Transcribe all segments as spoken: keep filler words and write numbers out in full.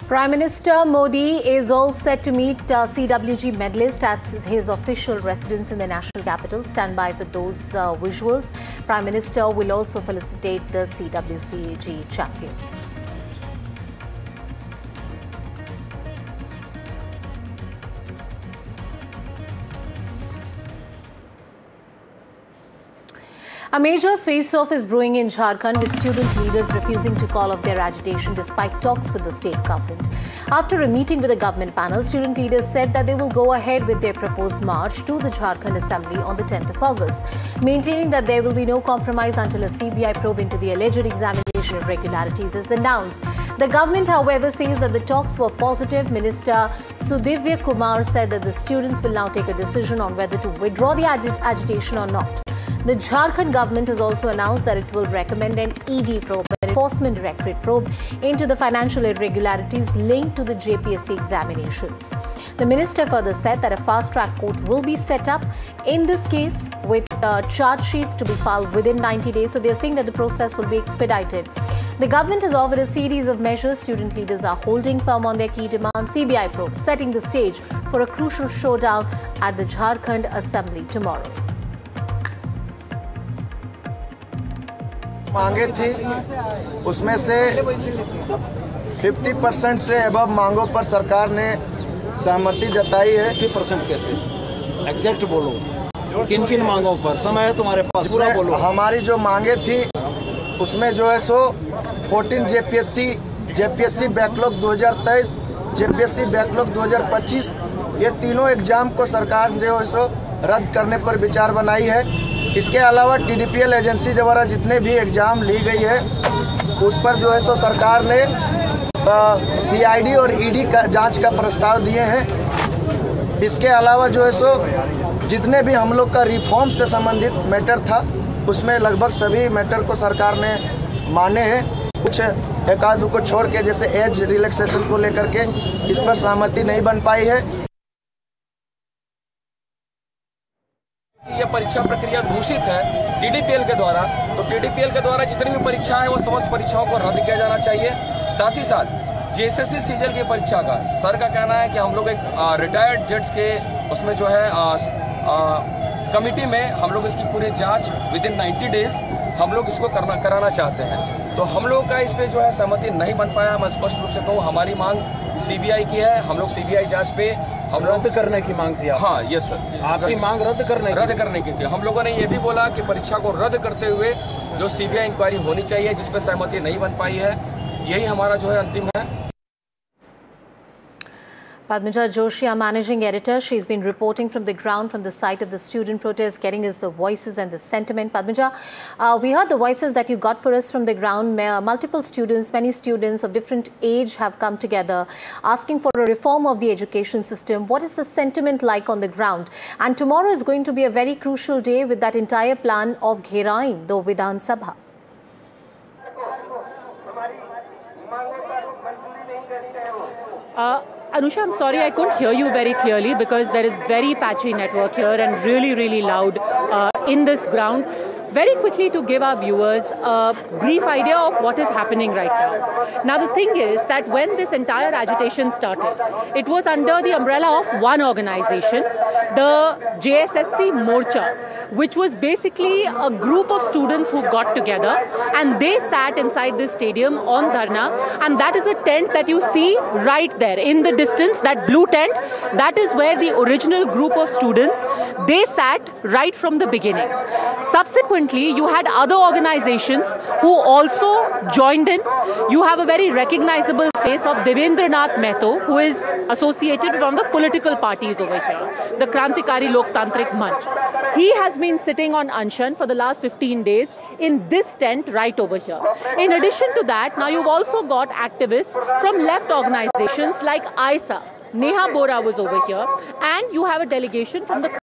Prime Minister Modi is all set to meet uh, C W G medalist at his official residence in the national capital. Stand by for those uh, visuals. Prime Minister will also felicitate the C W C G champions. A major face-off is brewing in Jharkhand, with student leaders refusing to call off their agitation despite talks with the state government. After a meeting with the government panel, student leaders said that they will go ahead with their proposed march to the Jharkhand Assembly on the tenth of August, maintaining that there will be no compromise until a C B I probe into the alleged examination irregularities is announced. The government, however, says that the talks were positive. Minister Sudivya Kumar said that the students will now take a decision on whether to withdraw the agi agitation or not. The Jharkhand government has also announced that it will recommend an E D probe, an Enforcement Directorate probe, into the financial irregularities linked to the J P S C examinations. The minister further said that a fast-track court will be set up in this case, with uh, charge sheets to be filed within ninety days. So they're saying that the process will be expedited. The government has offered a series of measures. Student leaders are holding firm on their key demands. C B I probe setting the stage for a crucial showdown at the Jharkhand Assembly tomorrow. मांगे थी, उसमें से पचास percent से above मांगों पर सरकार ने सहमति जताई है। पचास परसेंट कैसे? एग्जैक्ट बोलो, किन किन मांगों पर? समय है तुम्हारे पास, पूरा बोलो। हमारी जो मांगे थी उसमें जो है सो चौदह जेपीएससी जेपीएससी बैकलॉग दो हज़ार तेईस, जेपीएससी बैकलॉग दो हज़ार पच्चीस, ये तीनों एग्जाम को सरकार जो है सो रद्द करने पर विचार बनाई है। इसके अलावा टीडीपीएल एजेंसी द्वारा जितने भी एग्जाम ली गई है उस पर जो है सो सरकार ने सीआईडी और ईडी का जांच का प्रस्ताव दिए हैं। इसके अलावा जो है सो जितने भी हम लोग का रिफॉर्म से संबंधित मैटर था उसमें लगभग सभी मैटर को सरकार ने माने हैं। कुछ एक आध को छोड़ के, जैसे एज रिलैक्सेशन को लेकर के, इस पर सहमति नहीं बन पाई है। यह परीक्षा प्रक्रिया दूषित है टीडीपीएल के द्वारा, तो टीडीपीएल के द्वारा जितनी भी परीक्षाएं हैं वो समस्त परीक्षाओं को रद्द किया जाना चाहिए। साथ ही साथ जेएसएससी सीजीएल की परीक्षा का सर का कहना है कि हम लोग एक रिटायर्ड जज के उसमें जो है आ, आ, कमिटी में हम लोग इसकी पूरी जांच विद इन नाइन्टी डेज हम लोग इसको करना कराना चाहते हैं। तो हम लोग का इस पे जो है सहमति नहीं बन पाया। मैं स्पष्ट रूप से कहूँ, हमारी मांग सीबीआई की है। हम लोग सीबीआई जांच पे हम रद्द करने की मांग थी। हाँ, यस सर, आपकी मांग रद्द करने रद्द करने की थी। हम लोगों ने ये भी बोला कि परीक्षा को रद्द करते हुए जो सीबीआई इंक्वायरी होनी चाहिए, जिसपे सहमति नहीं बन पाई है, यही हमारा जो है अंतिम है। Padmaja Joshi, our managing editor, she's been reporting from the ground, from the site of the student protest, getting us the voices and the sentiment. Padmaja, uh, we heard the voices that you got for us from the ground. Multiple students, many students of different age have come together asking for a reform of the education system. What is the sentiment like on the ground? And tomorrow is going to be a very crucial day with that entire plan of Gherain, the Vidhan Sabha. Uh, Anusha, I'm sorry I couldn't hear you very clearly because there is very patchy network here and really, really loud uh, in this ground. Very quickly, to give our viewers a brief idea of what is happening right now. Now, the thing is that when this entire agitation started, it was under the umbrella of one organization, the J S S C Morcha, which was basically a group of students who got together and they sat inside this stadium on Dharna, and that is a tent that you see right there in the distance, that blue tent. That is where the original group of students, they sat right from the beginning. Subsequently, you had other organizations who also joined in. You have a very recognizable face of Devendranath Mehto, who is associated with one of the political parties over here, the Krantikari Loktantrik Manch. He has been sitting on Anshan for the last fifteen days in this tent right over here. In addition to that, now you've also got activists from left organizations like I S A. Neha Bora was over here, and you have a delegation from the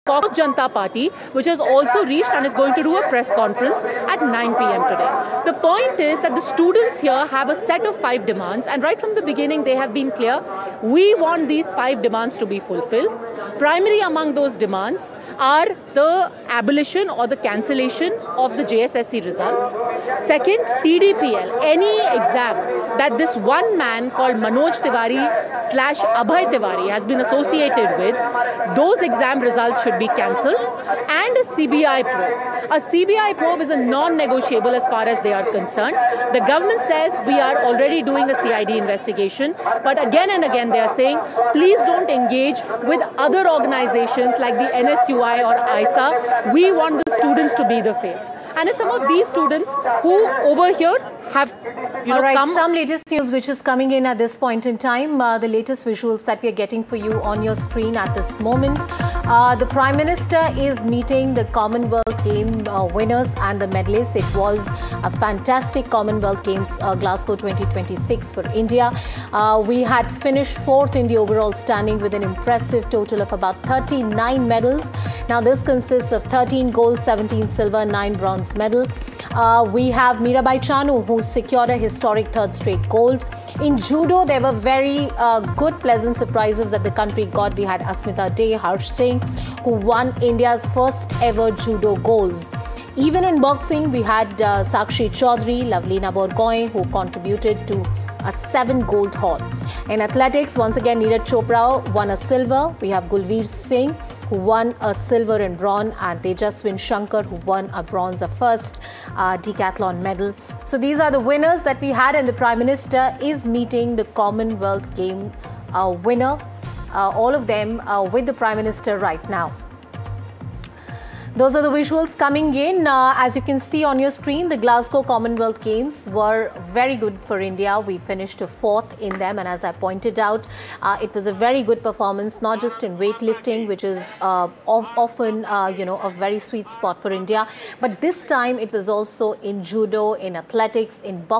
Cockroach Janata Party, which has also reached and is going to do a press conference at nine p m today. The point is that the students here have a set of five demands, and right from the beginning they have been clear, we want these five demands to be fulfilled. Primary among those demands are the abolition or the cancellation of the J S S C results. Second, T D P L, any exam that this one man called Manoj Tiwari slash Abhay Tiwari has been associated with, those exam results should be cancelled. And a C B I probe. A C B I probe is a non-negotiable as far as they are concerned. The government says we are already doing a C I D investigation, but again and again they are saying, please don't engage with other organizations like the N S U I or I S A. We want the students to be the face. And it's some of these students who over here have you know, All right, come. some latest news which is coming in at this point in time. Uh, the latest visuals that we are getting for you on your screen at this moment. Uh, the Prime Minister is meeting the Commonwealth Game uh, winners and the medalists. It was a fantastic Commonwealth Games uh, Glasgow twenty twenty-six for India. Uh, we had finished fourth in the overall standing with an impressive total of about thirty-nine medals. Now this consists of thirteen gold, seventeen silver, nine bronze medal. Uh, we have Mirabai Chanu, who secured a historic third straight gold. In judo, there were very uh, good, pleasant surprises that the country got. We had Asmita Dey, Harsh Singh, who won India's first ever judo golds. Even in boxing, we had uh, Sakshi Chaudhary, Lavlina Borgohain, who contributed to a seven gold haul. In athletics, once again, Neeraj Chopra won a silver. We have Gulveer Singh, who won a silver and bronze, and Tejaswin Shankar, who won a bronze, a first uh, decathlon medal. So these are the winners that we had, and the Prime Minister is meeting the Commonwealth Game uh, winner, uh, all of them uh, with the Prime Minister right now. Those are the visuals coming in. Uh, as you can see on your screen, the Glasgow Commonwealth Games were very good for India. We finished fourth in them, and as I pointed out, uh, it was a very good performance, not just in weightlifting, which is uh, often uh, you know, a very sweet spot for India, but this time it was also in judo, in athletics, in boxing.